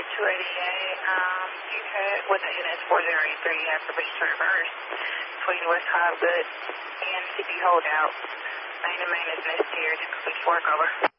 You had, with the NS 4083, you have permission to reverse between West Hobgood and CP Holdout. Main and main is missed here. Just complete work over.